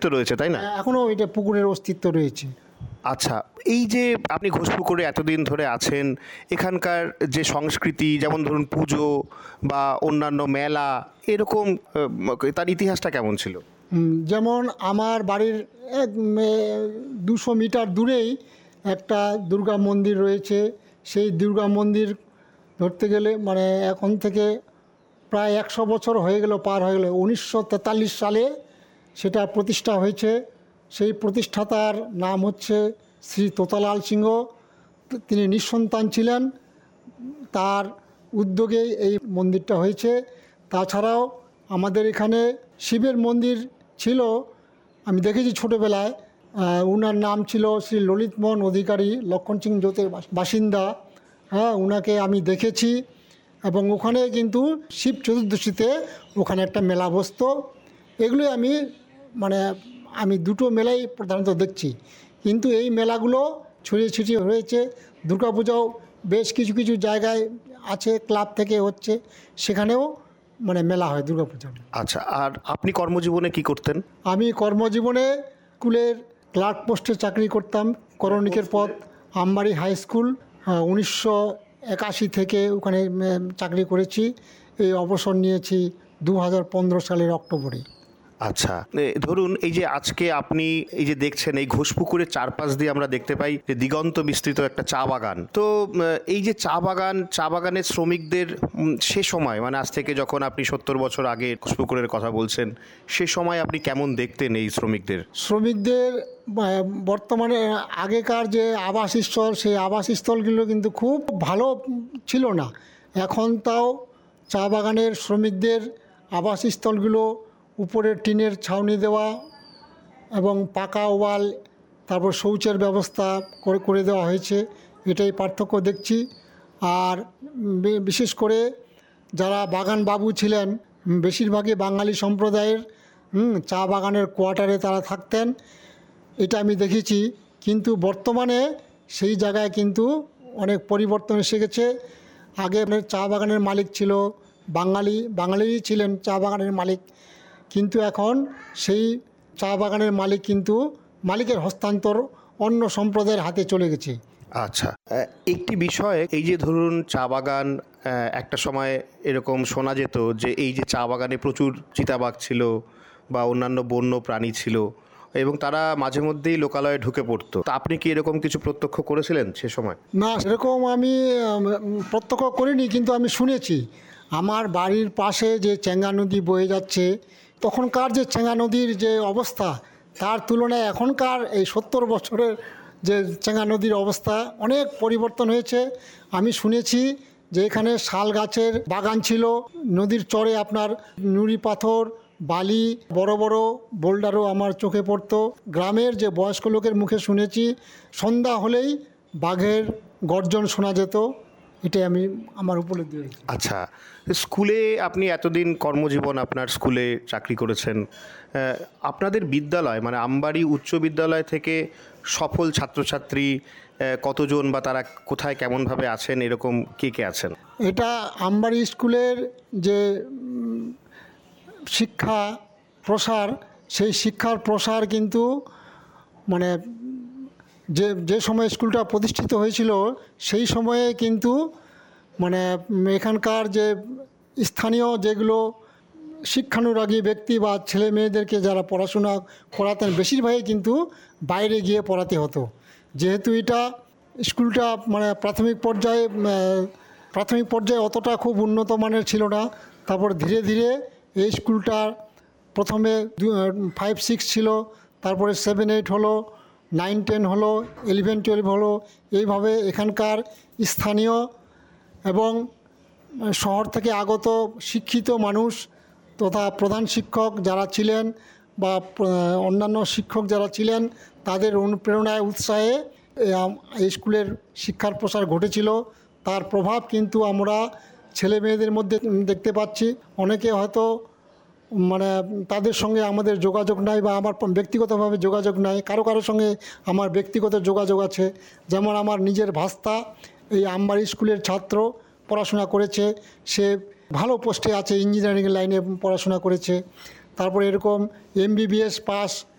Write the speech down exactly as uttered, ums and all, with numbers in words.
অস্তিত্ব রয়েছে, তাই না? এখনও এটা পুকুরের অস্তিত্ব রয়েছে। আচ্ছা, এই যে আপনি ঘোষপুকুরে এতদিন ধরে আছেন, এখানকার যে সংস্কৃতি, যেমন ধরুন পুজো বা অন্যান্য মেলা, এরকম তার ইতিহাসটা কেমন ছিল? যেমন আমার বাড়ির এক দুশো মিটার দূরেই একটা দুর্গা মন্দির রয়েছে। সেই দুর্গা মন্দির ধরতে গেলে মানে এখন থেকে প্রায় একশো বছর হয়ে গেল, পার হয়ে গেল। উনিশশো তেতাল্লিশ সালে সেটা প্রতিষ্ঠা হয়েছে। সেই প্রতিষ্ঠাতার নাম হচ্ছে শ্রী তোতালাল সিংহ। তিনি নিঃসন্তান ছিলেন, তার উদ্যোগেই এই মন্দিরটা হয়েছে। তাছাড়াও আমাদের এখানে শিবের মন্দির ছিল, আমি দেখেছি ছোটোবেলায়। উনার নাম ছিল শ্রী ললিতমোহন অধিকারী, লক্ষণ সিং জ্যোতির বাসিন্দা। হ্যাঁ, উনাকে আমি দেখেছি এবং ওখানে কিন্তু শিব চতুর্দশীতে ওখানে একটা মেলা বসত। এগুলোই আমি মানে আমি দুটো মেলাই প্রধানত দেখছি। কিন্তু এই মেলাগুলো ছড়িয়ে ছিটিয়ে হয়েছে। দুর্গাপূজাও বেশ কিছু কিছু জায়গায় আছে, ক্লাব থেকে হচ্ছে, সেখানেও মানে মেলা হয় দুর্গাপূজা। আচ্ছা, আর আপনি কর্মজীবনে কি করতেন? আমি কর্মজীবনে স্কুলের ক্লার্ক পোস্টে চাকরি করতাম, করণিকের পথ, আমবাড়ি হাই স্কুল। উনিশশো একাশি থেকে ওখানে চাকরি করেছি। এই অবসর নিয়েছি দু হাজার পনেরো সালের অক্টোবরে। আচ্ছা, ধরুন এই যে আজকে আপনি এই যে দেখছেন, এই ঘোষপুকুরের চারপাশ দিয়ে আমরা দেখতে পাই যে দিগন্ত বিস্তৃত একটা চা বাগান। তো এই যে চা বাগান, চা বাগানের শ্রমিকদের সে সময়, মানে আজ থেকে যখন আপনি সত্তর বছর আগে ঘোষপুকুরের কথা বলছেন, সে সময় আপনি কেমন দেখতেন এই শ্রমিকদের? শ্রমিকদের বর্তমানে আগেকার যে আবাসস্থল, সেই আবাসস্থলগুলো কিন্তু খুব ভালো ছিল না। এখন তাও চা বাগানের শ্রমিকদের আবাসস্থলগুলো উপরে টিনের ছাউনি দেওয়া এবং পাকা ওয়াল, তারপর শৌচের ব্যবস্থা করে করে দেওয়া হয়েছে। এটাই পার্থক্য দেখছি। আর বিশেষ করে যারা বাগান বাবু ছিলেন, বেশিরভাগই বাঙালি সম্প্রদায়ের, চা বাগানের কোয়ার্টারে তারা থাকতেন, এটা আমি দেখেছি। কিন্তু বর্তমানে সেই জায়গায় কিন্তু অনেক পরিবর্তন এসে গেছে। আগে চা বাগানের মালিক ছিল বাঙালি, বাঙালিই ছিলেন চা বাগানের মালিক। কিন্তু এখন সেই চা বাগানের মালিক কিন্তু মালিকের হস্তান্তর অন্য সম্প্রদায়ের হাতে চলে গেছে। আচ্ছা, একটি বিষয়, এই যে ধরুন চা বাগান, একটা সময় এরকম শোনা যেত যে এই যে চা বাগানে প্রচুর চিতাবাঘ ছিল বা অন্যান্য বন্য প্রাণী ছিল এবং তারা মাঝে মধ্যেই লোকালয়ে ঢুকে পড়তো। তা আপনি কি এরকম কিছু প্রত্যক্ষ করেছিলেন সে সময়? না, সেরকম আমি প্রত্যক্ষ করিনি, কিন্তু আমি শুনেছি। আমার বাড়ির পাশে যে চেঙ্গা নদী বয়ে যাচ্ছে, তখনকার যে চেঙ্গা নদীর যে অবস্থা, তার তুলনায় এখনকার এই সত্তর বছরের যে চেঙ্গা নদীর অবস্থা অনেক পরিবর্তন হয়েছে। আমি শুনেছি যে এখানে শাল গাছের বাগান ছিল, নদীর চরে আপনার নুড়ি পাথর, বালি, বড় বড় বোল্ডারও আমার চোখে পড়তো। গ্রামের যে বয়স্ক লোকের মুখে শুনেছি সন্ধ্যা হলেই বাঘের গর্জন শোনা যেত। এটাই আমি আমার উপলব্ধি হয়েছে। আচ্ছা, স্কুলে আপনি এতদিন কর্মজীবন আপনার স্কুলে চাকরি করেছেন, আপনাদের বিদ্যালয় মানে আমবাড়ি উচ্চ বিদ্যালয় থেকে সফল ছাত্রছাত্রী কতজন বা তারা কোথায় কেমনভাবে আছেন, এরকম কে কে আছেন? এটা আমবাড়ি স্কুলের যে শিক্ষা প্রসার, সেই শিক্ষার প্রসার কিন্তু মানে যে যে সময় স্কুলটা প্রতিষ্ঠিত হয়েছিল সেই সময়ে কিন্তু মানে এখানকার যে স্থানীয় যেগুলো শিক্ষানুরাগী ব্যক্তি বা ছেলে মেয়েদেরকে যারা পড়াশোনা করাতেন, বেশিরভাগই কিন্তু বাইরে গিয়ে পড়াতে হতো। যেহেতু এটা স্কুলটা মানে প্রাথমিক পর্যায়ে প্রাথমিক পর্যায়ে অতটা খুব উন্নত মানের ছিল না। তারপর ধীরে ধীরে এই স্কুলটা প্রথমে ফাইভ সিক্স ছিল, তারপরে সেভেন এইট হলো, নাইন টেন হলো, ইলেভেন টুয়েলভ হলো। এইভাবে এখানকার স্থানীয় এবং শহর থেকে আগত শিক্ষিত মানুষ তথা প্রধান শিক্ষক যারা ছিলেন বা অন্যান্য শিক্ষক যারা ছিলেন, তাদের অনুপ্রেরণায় উৎসাহে এই স্কুলের শিক্ষার প্রসার ঘটেছিল। তার প্রভাব কিন্তু আমরা ছেলে মেয়েদের মধ্যে দেখতে পাচ্ছি। অনেকে হয়তো মানে তাদের সঙ্গে আমাদের যোগাযোগ নাই বা আমার ব্যক্তিগতভাবে যোগাযোগ নাই, কারো কারো সঙ্গে আমার ব্যক্তিগত যোগাযোগ আছে। যেমন আমার নিজের ভাস্তা এই আমবাড়ি স্কুলের ছাত্র, পড়াশোনা করেছে, সে ভালো পোস্টে আছে, ইঞ্জিনিয়ারিং লাইনে পড়াশোনা করেছে। তারপরে এরকম এমবিবিএস পাস